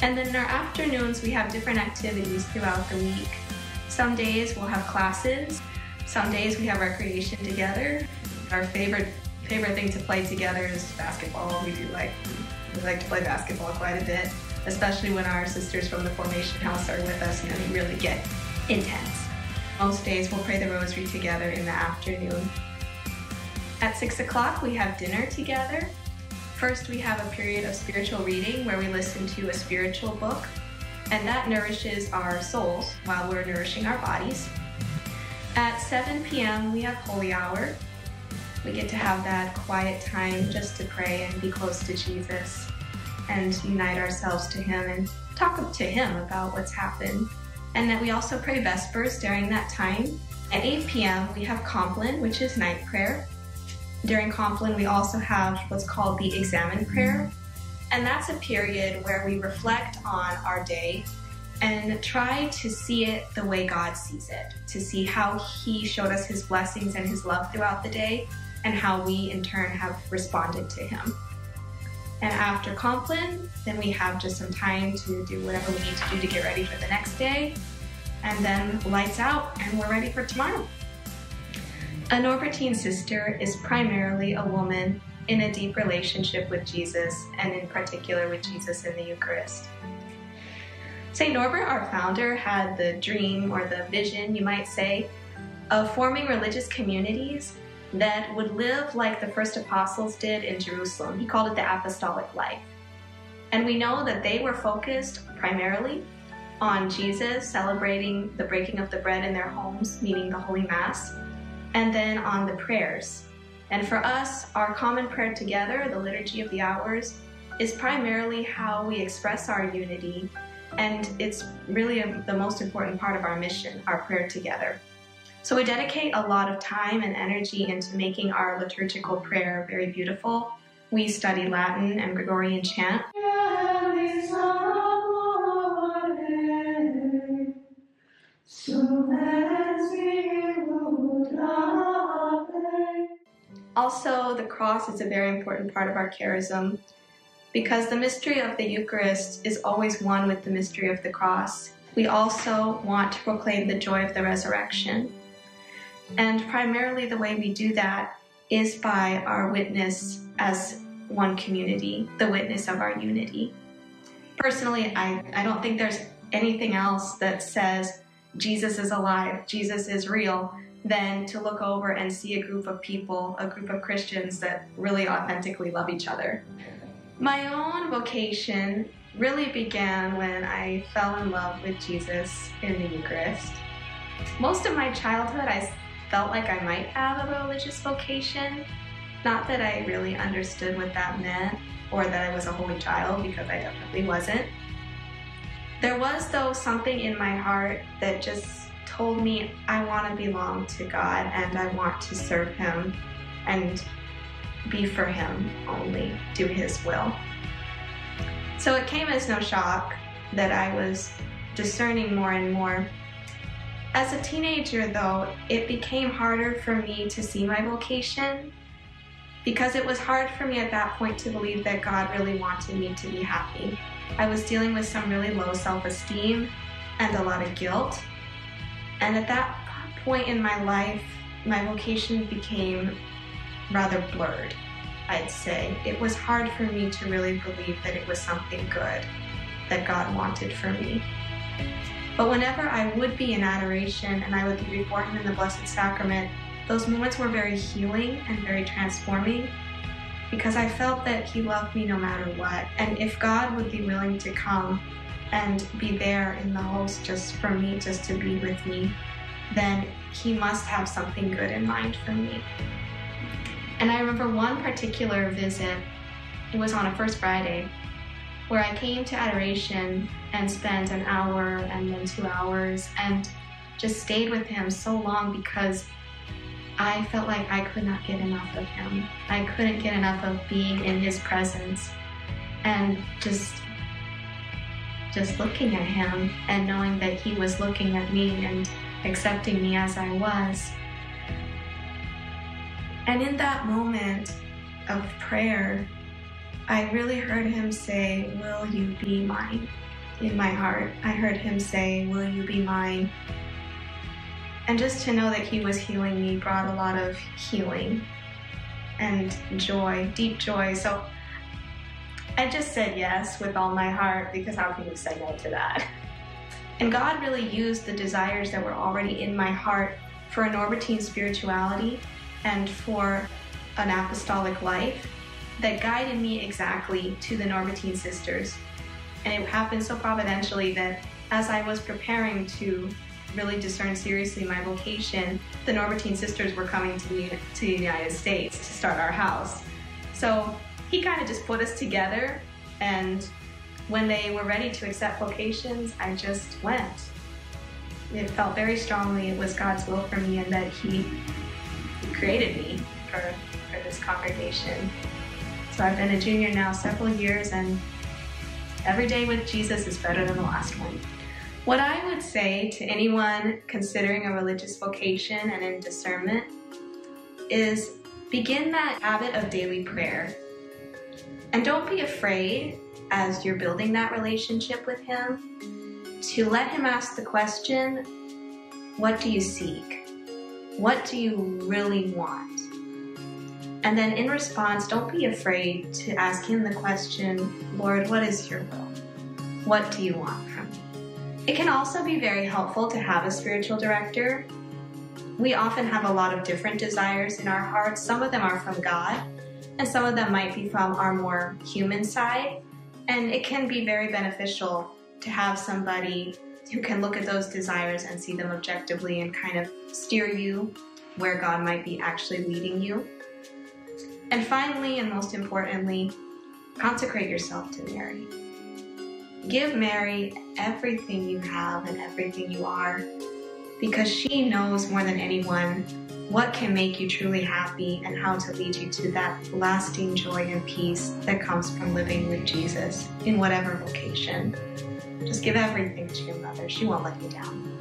And then in our afternoons, we have different activities throughout the week. Some days we'll have classes. Some days we have recreation together. Our favorite thing to play together is basketball. We like to play basketball quite a bit, especially when our sisters from the Formation House are with us, and then we really get intense. Most days we'll pray the rosary together in the afternoon. At 6 o'clock, we have dinner together. First, we have a period of spiritual reading where we listen to a spiritual book, and that nourishes our souls while we're nourishing our bodies. At 7 p.m., we have Holy Hour. We get to have that quiet time just to pray and be close to Jesus and unite ourselves to Him and talk to Him about what's happened. And then we also pray Vespers during that time. At 8 p.m., we have Compline, which is night prayer. During Compline, we also have what's called the Examen Prayer. And that's a period where we reflect on our day and try to see it the way God sees it, to see how He showed us His blessings and His love throughout the day, and how we in turn have responded to Him. And after Compline, then we have just some time to do whatever we need to do to get ready for the next day. And then lights out, and we're ready for tomorrow. A Norbertine sister is primarily a woman in a deep relationship with Jesus, and in particular with Jesus in the Eucharist. St. Norbert, our founder, had the dream, or the vision, you might say, of forming religious communities that would live like the first apostles did in Jerusalem. He called it the apostolic life. And we know that they were focused primarily on Jesus, celebrating the breaking of the bread in their homes, meaning the Holy Mass, and then on the prayers. And for us, our common prayer together, the Liturgy of the Hours, is primarily how we express our unity, and it's really the most important part of our mission, our prayer together. So we dedicate a lot of time and energy into making our liturgical prayer very beautiful. We study Latin and Gregorian chant. Also, the cross is a very important part of our charism, because the mystery of the Eucharist is always one with the mystery of the cross. We also want to proclaim the joy of the resurrection. And primarily the way we do that is by our witness as one community, the witness of our unity. Personally, I don't think there's anything else that says Jesus is alive, Jesus is real, than to look over and see a group of people, a group of Christians that really authentically love each other. My own vocation really began when I fell in love with Jesus in the Eucharist. Most of my childhood, I felt like I might have a religious vocation. Not that I really understood what that meant, or that I was a holy child, because I definitely wasn't. There was, though, something in my heart that just told me I want to belong to God, and I want to serve Him and be for Him only, do His will. So it came as no shock that I was discerning more and more. As a teenager, though, it became harder for me to see my vocation, because it was hard for me at that point to believe that God really wanted me to be happy. I was dealing with some really low self-esteem and a lot of guilt. And at that point in my life, my vocation became rather blurred, I'd say. It was hard for me to really believe that it was something good that God wanted for me. But whenever I would be in adoration and I would be before Him in the Blessed Sacrament, those moments were very healing and very transforming, because I felt that He loved me no matter what. And if God would be willing to come and be there in the host just for me, just to be with me, then He must have something good in mind for me. And I remember one particular visit, it was on a First Friday, where I came to adoration and spent an hour and then 2 hours and just stayed with Him so long, because I felt like I could not get enough of Him. I couldn't get enough of being in His presence and just looking at Him and knowing that He was looking at me and accepting me as I was. And in that moment of prayer, I really heard Him say, "Will you be mine?" in my heart. I heard him say, "Will you be mine?" And just to know that he was healing me brought a lot of healing and joy, deep joy. So I just said yes with all my heart, because how can you say no to that? And God really used the desires that were already in my heart for a Norbertine spirituality and for an apostolic life that guided me exactly to the Norbertine sisters. And it happened so providentially that as I was preparing to really discern seriously my vocation, the Norbertine sisters were coming to the United States to start our house. So he kind of just put us together, and when they were ready to accept vocations, I just went. It felt very strongly it was God's will for me, and that he created me for this congregation. So I've been a junior now several years, and every day with Jesus is better than the last one. What I would say to anyone considering a religious vocation and in discernment is begin that habit of daily prayer. And don't be afraid, as you're building that relationship with him, to let him ask the question, what do you seek? What do you really want? And then in response, don't be afraid to ask him the question, Lord, what is your will? What do you want from me? It can also be very helpful to have a spiritual director. We often have a lot of different desires in our hearts. Some of them are from God, and some of them might be from our more human side. And it can be very beneficial to have somebody who can look at those desires and see them objectively and kind of steer you where God might be actually leading you. And finally, and most importantly, consecrate yourself to Mary. Give Mary everything you have and everything you are, because she knows more than anyone what can make you truly happy and how to lead you to that lasting joy and peace that comes from living with Jesus in whatever vocation. Just give everything to your mother. She won't let you down.